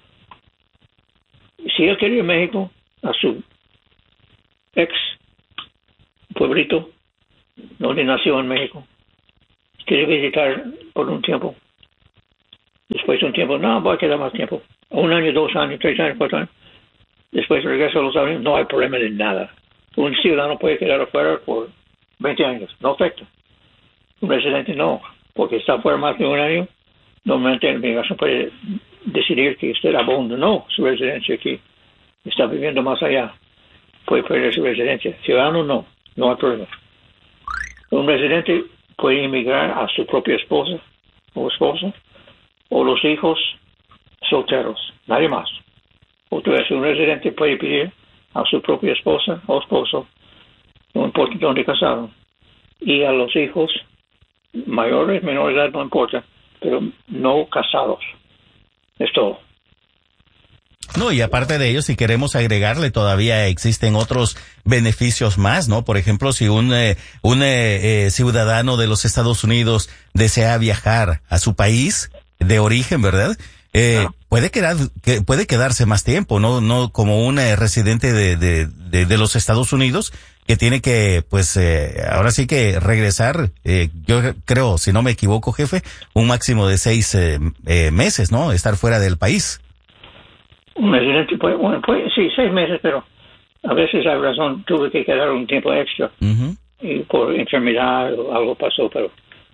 Si él quiere ir a México, a su ex pueblito, donde nació en México, quiere visitar por un tiempo. Después de un tiempo, no, voy a quedar más tiempo. Un año, dos años, tres años, cuatro años. Después regreso a los años, no hay problema de nada. Un ciudadano puede quedar afuera por veinte años, no afecta. Un residente no, porque está afuera más de un año, normalmente la migración puede decidir que usted abandonó su residencia aquí, está viviendo más allá, puede perder su residencia. Ciudadano no, no hay problema. Un residente puede inmigrar a su propia esposa o esposo, o los hijos solteros, nadie más. Otra vez, un residente puede pedir a su propia esposa o esposo, no importa dónde casaron, y a los hijos mayores, menores de edad, no importa, pero no casados. Es todo. No, y aparte de ello, si queremos agregarle, todavía existen otros beneficios más, ¿no? Por ejemplo, si un, eh, un eh, eh, ciudadano de los Estados Unidos desea viajar a su país de origen, ¿verdad? Eh, no. puede quedar, que puede quedarse más tiempo, no, no como un eh, residente de, de, de, de los Estados Unidos que tiene que, pues, eh, ahora sí que regresar, eh, yo creo, si no me equivoco, jefe, un máximo de seis eh, eh, meses, ¿no? Estar fuera del país. Un residente puede, bueno, puede, sí, seis meses, pero a veces hay razón, tuve que quedar un tiempo extra. Uh-huh. y por enfermedad o algo pasó, pero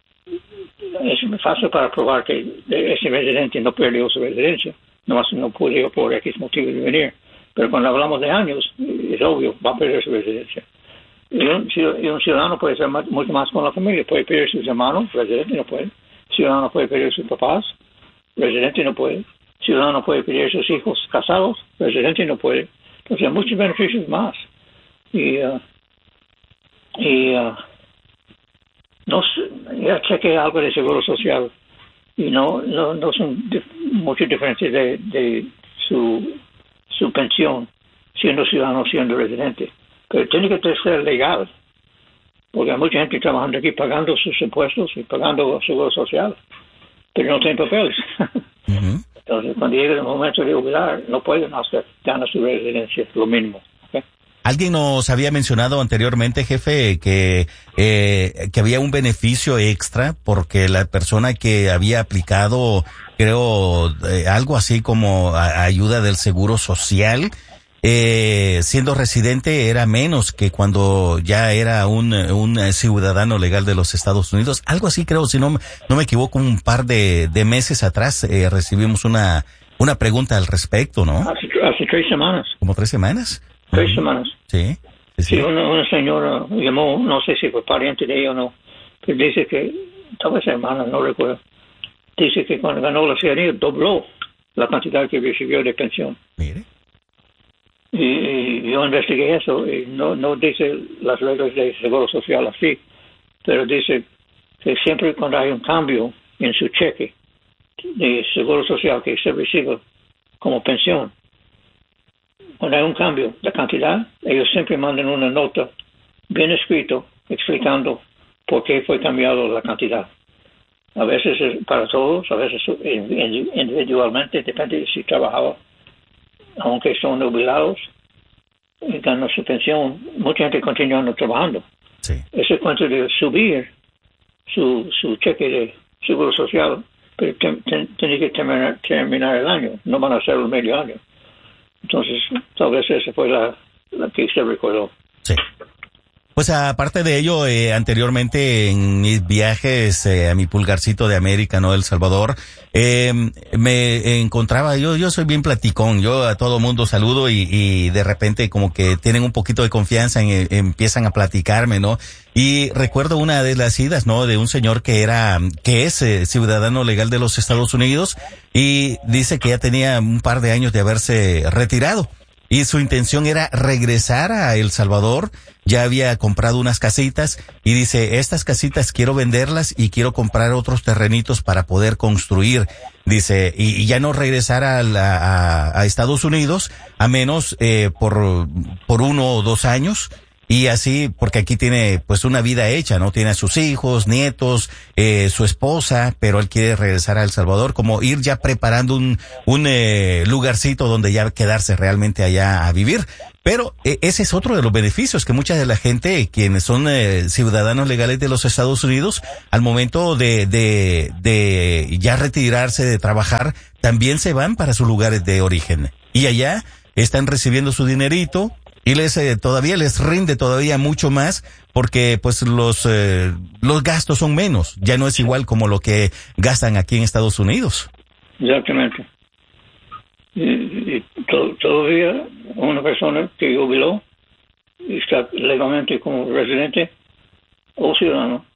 es fácil para probar que ese residente no perdió su residencia, nomás no pudo por X motivo de venir. Pero cuando hablamos de años, es obvio, va a perder su residencia. Y un, y un ciudadano puede ser más, mucho más con la familia, puede perder sus hermanos, residente no puede. Ciudadano puede perder sus papás, residente no puede. Ciudadano puede perder sus hijos casados, residente no puede. Entonces hay muchos beneficios más. Y, uh, y uh, no ya chequeé algo de seguro social y no no, no son dif- muchas diferencias de, de su su pensión siendo ciudadano siendo residente, pero tiene que ser legal porque hay mucha gente trabajando aquí pagando sus impuestos y pagando seguro social pero no tienen papeles. Uh-huh. Entonces cuando llega el momento de jubilar no pueden hacer ganar su residencia, lo mínimo. Alguien nos había mencionado anteriormente, jefe, que eh, que había un beneficio extra porque la persona que había aplicado, creo, eh, algo así como a, ayuda del Seguro Social, eh, siendo residente era menos que cuando ya era un, un ciudadano legal de los Estados Unidos. Algo así, creo, si no, no me equivoco, un par de, de meses atrás eh, recibimos una una pregunta al respecto, ¿no? Hace, hace tres semanas. ¿Como tres semanas? Tres semanas. Sí. Sí, sí. sí una, una señora llamó, no sé si fue pariente de ella o no, pero dice que, tal vez hermana, no recuerdo, dice que cuando ganó la ciudadanía dobló la cantidad que recibió de pensión. Mire. Y, y yo investigué eso y no, no dice las reglas de seguro social así, pero dice que siempre cuando hay un cambio en su cheque de seguro social que se recibe como pensión, cuando hay un cambio de cantidad, ellos siempre mandan una nota bien escrito explicando por qué fue cambiado la cantidad. A veces es para todos, a veces individualmente, depende de si trabajaba, aunque son jubilados y ganan su pensión, mucha gente continúa trabajando. Sí. Ese cuento de subir su, su cheque de seguro social, pero ten, ten, tiene que terminar, terminar el año, no van a hacer el medio año. Entonces, tal vez esa fue la, la que se recordó. Sí. Pues aparte de ello, eh, anteriormente en mis viajes eh, a mi pulgarcito de América, ¿no? El Salvador, eh, me encontraba, yo yo soy bien platicón, yo a todo mundo saludo y, y de repente como que tienen un poquito de confianza y empiezan a platicarme, ¿no? Y recuerdo una de las idas, ¿no? De un señor que era, que es eh, ciudadano legal de los Estados Unidos y dice que ya tenía un par de años de haberse retirado. Y su intención era regresar a El Salvador, ya había comprado unas casitas y dice, estas casitas quiero venderlas y quiero comprar otros terrenitos para poder construir. Dice, y, y ya no regresar a, la, a, a Estados Unidos, a menos eh, por, por uno o dos años. Y así, porque aquí tiene pues una vida hecha, ¿no? Tiene a sus hijos, nietos, eh, su esposa, pero él quiere regresar a El Salvador, como ir ya preparando un, un eh, lugarcito donde ya quedarse realmente allá a vivir. Pero eh, ese es otro de los beneficios que mucha de la gente, quienes son eh, ciudadanos legales de los Estados Unidos, al momento de, de, de ya retirarse de trabajar, también se van para sus lugares de origen. Y allá están recibiendo su dinerito, y les eh, todavía les rinde todavía mucho más porque pues los eh, los gastos son menos, ya no es igual como lo que gastan aquí en Estados Unidos. Exactamente. Y, y to, todavía una persona que jubiló y está legalmente como residente o ciudadano